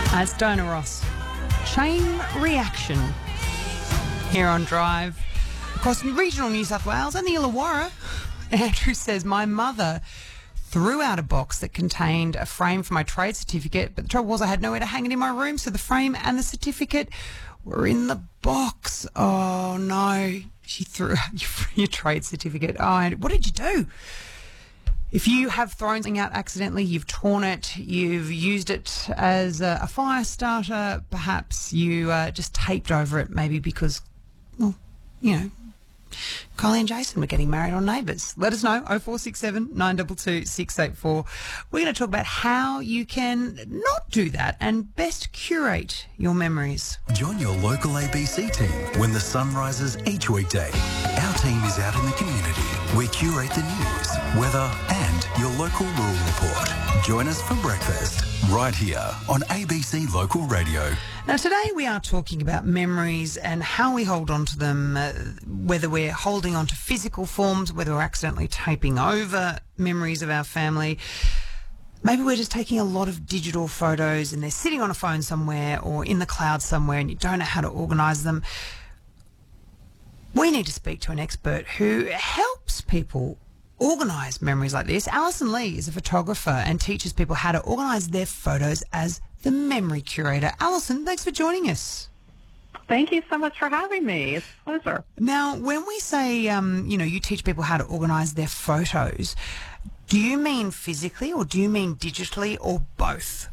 It's Diana Ross. Chain reaction here on Drive. Across regional New South Wales and the Illawarra, Andrew says, my mother threw out a box that contained a frame for my trade certificate, but the trouble was I had nowhere to hang it in my room, so the frame and the certificate were in the box. Oh, no. She threw out your trade certificate. Oh, what did you do? If you have thrown something out accidentally, you've torn it, you've used it as a fire starter, perhaps you just taped over it, maybe because, well, you know, Kylie and Jason were getting married on Neighbours. Let us know, 0467 922 684. We're going to talk about how you can not do that and best curate your memories. Join your local ABC team when the sun rises each weekday. Our team is out in the community. We curate the news, weather and your local rural report. Join us for breakfast right here on ABC Local Radio. Now, today we are talking about memories and how we hold on to them, whether we're holding on to physical forms, whether we're accidentally taping over memories of our family. Maybe we're just taking a lot of digital photos and they're sitting on a phone somewhere or in the cloud somewhere and you don't know how to organise them. We need to speak to an expert who helps people organise memories like this. Alison Lee is a photographer and teaches people how to organise their photos as the memory curator. Alison, thanks for joining us. Thank you so much for having me. It's a pleasure. Now, when we say, you teach people how to organise their photos, do you mean physically or do you mean digitally or both?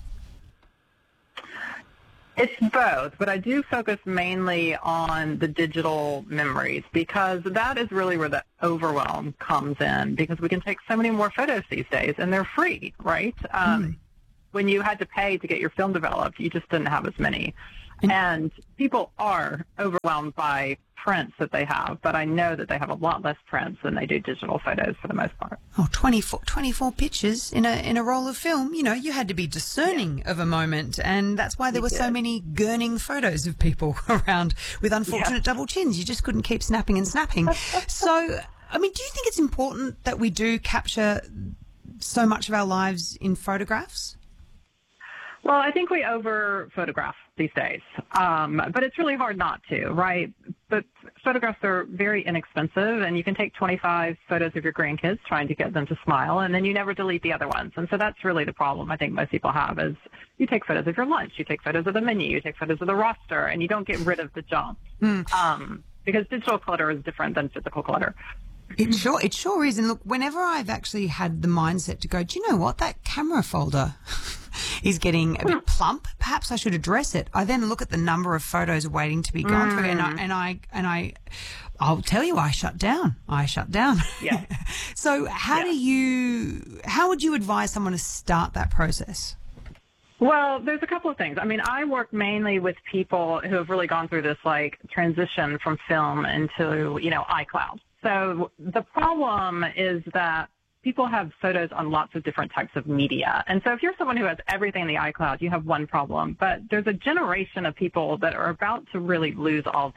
It's both, but I do focus mainly on the digital memories because that is really where the overwhelm comes in because we can take so many more photos these days and they're free, right? When you had to pay to get your film developed, you just didn't have as many. And people are overwhelmed by prints that they have, but I know that they have a lot less prints than they do digital photos for the most part. Oh, 24 pictures in a roll of film. You know, you had to be discerning of a moment, and that's why there were so many gurning photos of people around with unfortunate double chins. You just couldn't keep snapping and snapping. So, I mean, do you think it's important that we do capture so much of our lives in photographs? Well, I think we over-photograph these days, but it's really hard not to, right? But photographs are very inexpensive, and you can take 25 photos of your grandkids trying to get them to smile, and then you never delete the other ones. And so that's really the problem I think most people have is you take photos of your lunch, you take photos of the menu, you take photos of the roster, and you don't get rid of the junk because digital clutter is different than physical clutter. It sure is. And look, whenever I've actually had the mindset to go, do you know what, that camera folder is getting a bit plump, perhaps I should address it. I then look at the number of photos waiting to be gone through, and I'll tell you, I shut down. Yeah. So how would you advise someone to start that process? Well, there's a couple of things. I mean, I work mainly with people who have really gone through this like transition from film into, iCloud. So the problem is that people have photos on lots of different types of media. And so if you're someone who has everything in the iCloud, you have one problem. But there's a generation of people that are about to really lose all